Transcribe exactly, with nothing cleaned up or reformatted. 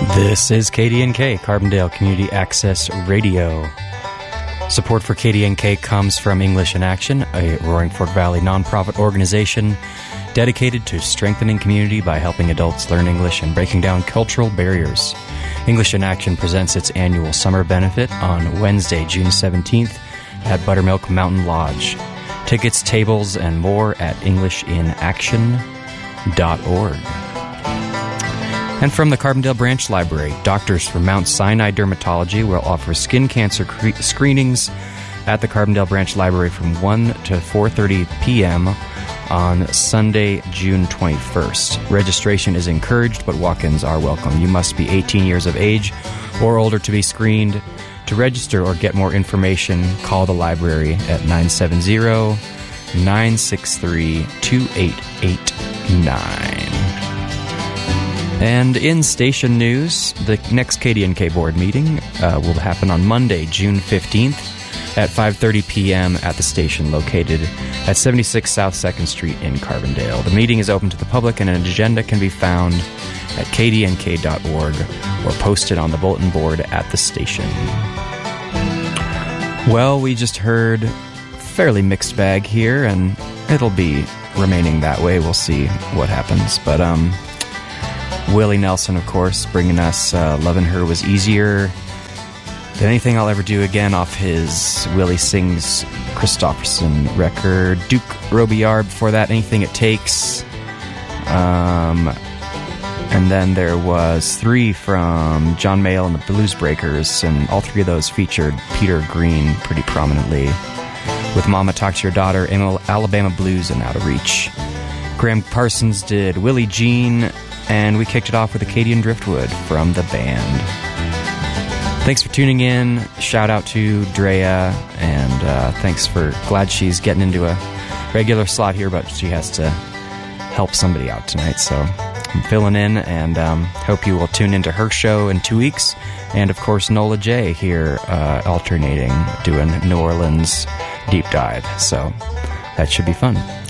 This is K D N K, Carbondale Community Access Radio. Support for K D N K comes from English in Action, a Roaring Fork Valley nonprofit organization dedicated to strengthening community by helping adults learn English and breaking down cultural barriers. English in Action presents its annual summer benefit on Wednesday, June seventeenth at Buttermilk Mountain Lodge. Tickets, tables, and more at english in action dot org. And from the Carbondale Branch Library, doctors from Mount Sinai Dermatology will offer skin cancer cre- screenings at the Carbondale Branch Library from one to four thirty p.m. on Sunday, June twenty-first. Registration is encouraged, but walk-ins are welcome. You must be eighteen years of age or older to be screened. To register or get more information, call the library at nine seven zero, nine six three, two eight eight nine. And in station news, the next K D N K board meeting uh, will happen on Monday, June fifteenth at five thirty p.m. at the station located at seventy-six South second Street in Carbondale. The meeting is open to the public and an agenda can be found at k d n k dot org or posted on the bulletin board at the station. Well, we just heard a fairly mixed bag here, and it'll be remaining that way. We'll see what happens. But, um... Willie Nelson, of course, bringing us uh, Lovin' Her Was Easier Than Anything I'll Ever Do Again off his Willie Sings Christopherson record. Duke Robillard before that, Anything It Takes. Um, and then there was three from John Mayall and the Blues Breakers, and all three of those featured Peter Green pretty prominently, with Mama Talk to Your Daughter, Alabama Blues, and Out of Reach. Graham Parsons did Willie Jean, and we kicked it off with Acadian Driftwood from the band. Thanks for tuning in. Shout out to Drea, and uh, thanks for... Glad she's getting into a regular slot here, but she has to help somebody out tonight, so I'm filling in, and um, hope you will tune into her show in two weeks. And, of course, Nola J here uh, alternating, doing New Orleans Deep Dive, so that should be fun.